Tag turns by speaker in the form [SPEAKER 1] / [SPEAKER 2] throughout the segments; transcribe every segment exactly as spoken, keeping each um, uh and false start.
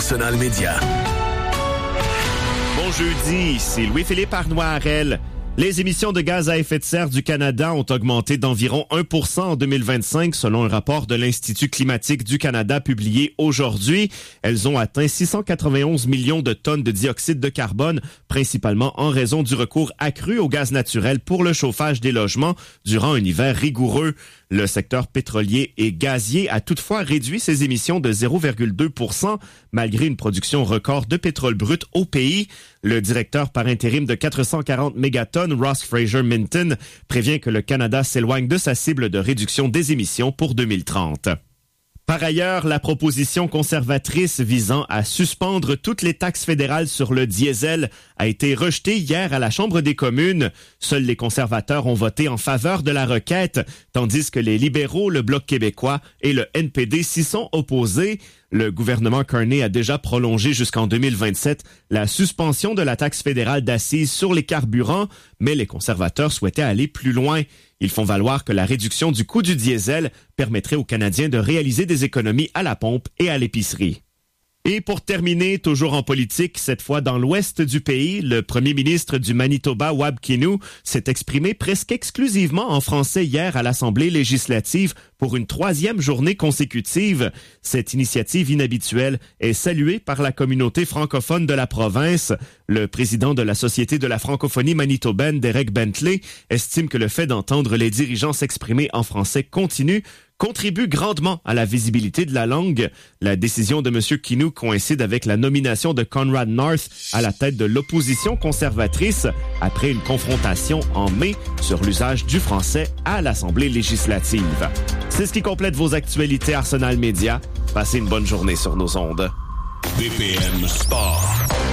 [SPEAKER 1] Arsenal Média.
[SPEAKER 2] Bon jeudi, c'est Louis-Philippe Arnois-Harel. Les émissions de gaz à effet de serre du Canada ont augmenté d'environ un pour cent en deux mille vingt-cinq selon un rapport de l'Institut climatique du Canada publié aujourd'hui. Elles ont atteint six cent quatre-vingt-onze millions de tonnes de dioxyde de carbone, principalement en raison du recours accru au gaz naturel pour le chauffage des logements durant un hiver rigoureux. Le secteur pétrolier et gazier a toutefois réduit ses émissions de zéro virgule deux pour cent malgré une production record de pétrole brut au pays. Le directeur par intérim de quatre cent quarante mégatonnes, Ross Fraser-Minton, prévient que le Canada s'éloigne de sa cible de réduction des émissions pour deux mille trente. Par ailleurs, la proposition conservatrice visant à suspendre toutes les taxes fédérales sur le diesel a été rejetée hier à la Chambre des communes. Seuls les conservateurs ont voté en faveur de la requête, tandis que les libéraux, le Bloc québécois et le N P D s'y sont opposés. Le gouvernement Carney a déjà prolongé jusqu'en deux mille vingt-sept la suspension de la taxe fédérale d'assises sur les carburants, mais les conservateurs souhaitaient aller plus loin. Ils font valoir que la réduction du coût du diesel permettrait aux Canadiens de réaliser des économies à la pompe et à l'épicerie. Et pour terminer, toujours en politique, cette fois dans l'ouest du pays, le premier ministre du Manitoba, Wab Kinew, s'est exprimé presque exclusivement en français hier à l'Assemblée législative pour une troisième journée consécutive. Cette initiative inhabituelle est saluée par la communauté francophone de la province. Le président de la Société de la francophonie manitobaine, Derek Bentley, estime que le fait d'entendre les dirigeants s'exprimer en français continu contribue grandement à la visibilité de la langue. La décision de M. Kinew coïncide avec la nomination de Conrad North à la tête de l'opposition conservatrice après une confrontation en mai sur l'usage du français à l'Assemblée législative. C'est ce qui complète vos actualités Arsenal Média. Passez une bonne journée sur nos ondes.
[SPEAKER 1] B P M Sport.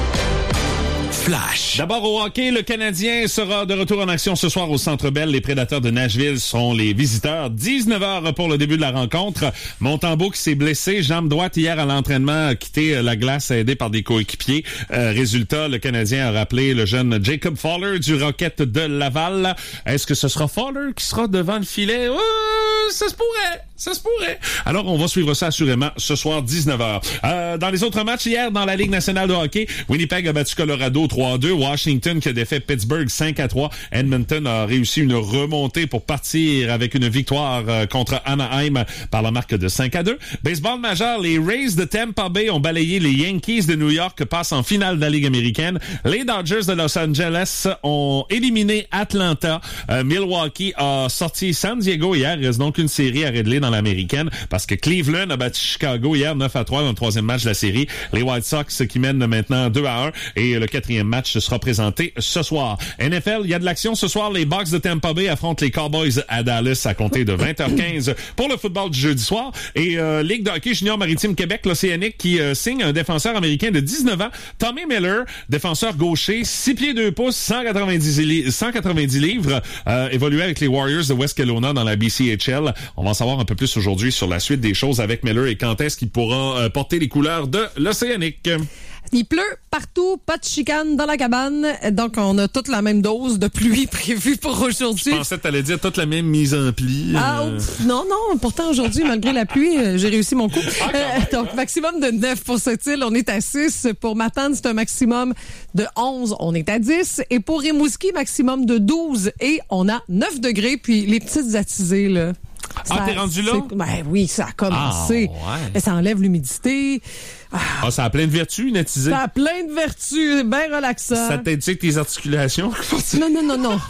[SPEAKER 1] Flash.
[SPEAKER 3] D'abord au hockey, le Canadien sera de retour en action ce soir au Centre Bell. Les Prédateurs de Nashville sont les visiteurs. dix-neuf heures pour le début de la rencontre. Montembeault qui s'est blessé, jambe droite hier à l'entraînement, a quitté la glace aidé par des coéquipiers. Euh, résultat, le Canadien a rappelé le jeune Jacob Fowler du Rocket de Laval. Est-ce que ce sera Fowler qui sera devant le filet? Oh, ça se pourrait. Ça se pourrait. Alors, on va suivre ça assurément ce soir, dix-neuf heures. Euh, dans les autres matchs, hier, dans la Ligue nationale de hockey, Winnipeg a battu Colorado trois à deux. Washington qui a défait Pittsburgh cinq à trois. Edmonton a réussi une remontée pour partir avec une victoire euh, contre Anaheim par la marque de cinq à deux. Baseball majeur, les Rays de Tampa Bay ont balayé les Yankees de New York, passent en finale de la Ligue américaine. Les Dodgers de Los Angeles ont éliminé Atlanta. Euh, Milwaukee a sorti San Diego hier. Il reste donc une série à régler dans l'américaine parce que Cleveland a battu Chicago hier neuf à trois dans le troisième match de la série. Les White Sox qui mènent maintenant deux à un et le quatrième match sera présenté ce soir. N F L, il y a de l'action ce soir. Les Bucks de Tampa Bay affrontent les Cowboys à Dallas à compter de vingt heures quinze pour le football du jeudi soir. Et euh, Ligue de hockey junior maritime Québec, l'Océanique qui euh, signe un défenseur américain de dix-neuf ans, Tommy Miller, défenseur gaucher, six pieds deux pouces, cent quatre-vingt-dix livres, euh, évolué avec les Warriors de West Kelowna dans la B C H L. On va en savoir un peu plus aujourd'hui sur la suite des choses avec Miller et quand est-ce qu'il pourra euh, porter les couleurs de l'Océanique.
[SPEAKER 4] Il pleut partout, pas de chicane dans la cabane, donc on a toute la même dose de pluie prévue pour aujourd'hui.
[SPEAKER 3] Je pensais que t'allais dire toute la même mise en pli.
[SPEAKER 4] Ah, euh... pff, non, non, pourtant aujourd'hui, malgré la pluie, j'ai réussi mon coup. Ah, euh, donc maximum de neuf pour cette île, on est à six. Pour Matane, c'est un maximum de onze, on est à dix. Et pour Rimouski, maximum de douze et on a neuf degrés, puis les petites attisées, là.
[SPEAKER 3] Ça, ah, t'es rendu là?
[SPEAKER 4] Ben oui, ça a commencé. Ah, ouais. Ça enlève l'humidité.
[SPEAKER 3] Ah, ah, ça a plein de vertus, une attisée.
[SPEAKER 4] Ça a plein de vertus, bien relaxant.
[SPEAKER 3] Ça t'aide avec tes articulations?
[SPEAKER 4] Non, non, non, non.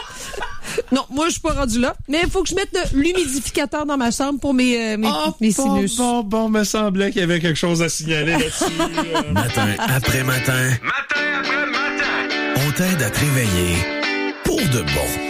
[SPEAKER 4] Non, moi, je suis pas rendu là. Mais il faut que je mette de l'humidificateur dans ma chambre pour mes, euh, mes, oh, mes
[SPEAKER 3] bon,
[SPEAKER 4] sinus.
[SPEAKER 3] Bon, bon, me semblait qu'il y avait quelque chose à signaler là-dessus.
[SPEAKER 1] euh... Matin après matin.
[SPEAKER 5] Matin après matin.
[SPEAKER 1] On t'aide à te réveiller pour de bon.